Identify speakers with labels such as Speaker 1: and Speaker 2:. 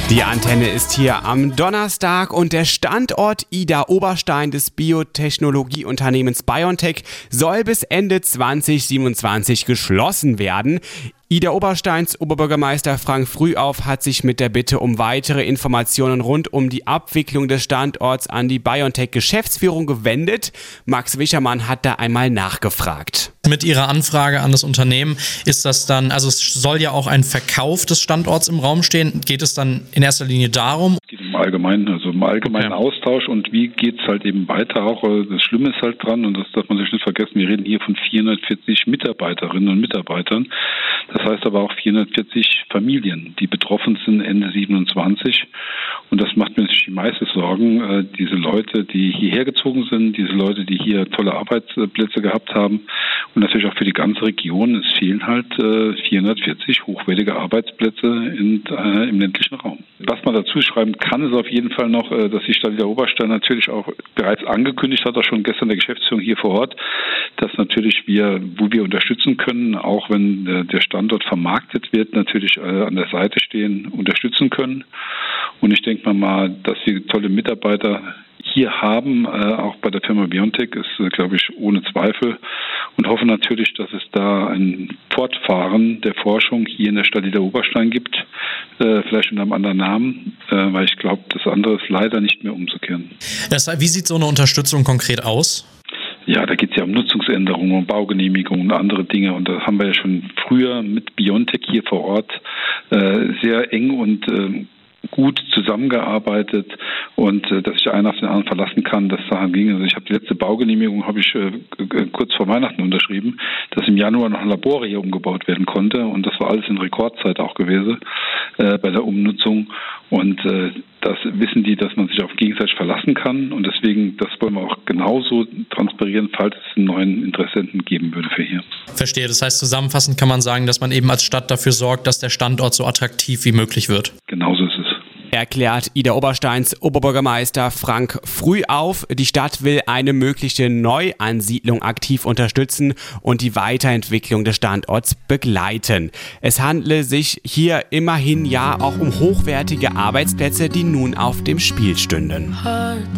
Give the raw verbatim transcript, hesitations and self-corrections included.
Speaker 1: Die Antenne ist hier am Donnerstag und der Standort Idar Oberstein des Biotechnologieunternehmens BioNTech soll bis Ende zwanzig siebenundzwanzig geschlossen werden. Idar Obersteins Oberbürgermeister Frank Frühauf hat sich mit der Bitte um weitere Informationen rund um die Abwicklung des Standorts an die BioNTech-Geschäftsführung gewendet. Max Wischermann hat da einmal nachgefragt.
Speaker 2: Mit Ihrer Anfrage an das Unternehmen ist das dann, also es soll ja auch ein Verkauf des Standorts im Raum stehen. Geht es dann in erster Linie darum?
Speaker 3: Es geht im Allgemeinen, also im allgemeinen okay. Austausch und wie geht es halt eben weiter auch. Das Schlimme ist halt dran und das darf man sich nicht vergessen, wir reden hier von vierhundertvierzig Mitarbeiterinnen und Mitarbeitern. Das heißt aber auch vierhundertvierzig Familien, die betroffen sind Ende siebenundzwanzig. Und das macht mir natürlich die meiste Sorgen. Äh, diese Leute, die hierher gezogen sind, diese Leute, die hier tolle Arbeitsplätze gehabt haben und natürlich auch für die ganze Region. Es fehlen halt äh, vierhundertvierzig hochwertige Arbeitsplätze in, äh, im ländlichen Raum. Was man dazu schreiben kann, ist auf jeden Fall noch, äh, dass die Stadt Idar Oberstein natürlich auch bereits angekündigt hat, auch schon gestern der Geschäftsführung hier vor Ort, dass natürlich wir, wo wir unterstützen können, auch wenn äh, der Standort vermarktet wird, natürlich äh, an der Seite stehen, unterstützen können. Und ich denke mal, dass wir tolle Mitarbeiter hier haben, äh, auch bei der Firma BioNTech, ist, äh, glaube ich, ohne Zweifel. Und hoffe natürlich, dass es da ein Fortfahren der Forschung hier in der Stadt Idar Oberstein gibt, äh, vielleicht unter einem anderen Namen, äh, weil ich glaube, das andere ist leider nicht mehr umzukehren.
Speaker 2: Das, wie sieht so eine Unterstützung konkret aus?
Speaker 3: Ja, da geht es ja um Nutzungsänderungen, um Baugenehmigungen und andere Dinge. Und da haben wir ja schon früher mit BioNTech hier vor Ort äh, sehr eng und äh, gut zusammengearbeitet und äh, dass sich der eine auf den anderen verlassen kann, dass daran ging. Also ich habe die letzte Baugenehmigung habe ich äh, kurz vor Weihnachten unterschrieben, dass im Januar noch ein Labor hier umgebaut werden konnte und das war alles in Rekordzeit auch gewesen äh, bei der Umnutzung und äh, das wissen die, dass man sich auf gegenseitig verlassen kann und deswegen, das wollen wir auch genauso transparieren, falls es einen neuen Interessenten geben würde für hier.
Speaker 2: Verstehe, das heißt zusammenfassend kann man sagen, dass man eben als Stadt dafür sorgt, dass der Standort so attraktiv wie möglich wird.
Speaker 3: Genauso ist es.
Speaker 1: Erklärt Idar Obersteins Oberbürgermeister Frank Frühauf. Die Stadt will eine mögliche Neuansiedlung aktiv unterstützen und die Weiterentwicklung des Standorts begleiten. Es handle sich hier immerhin ja auch um hochwertige Arbeitsplätze, die nun auf dem Spiel stünden.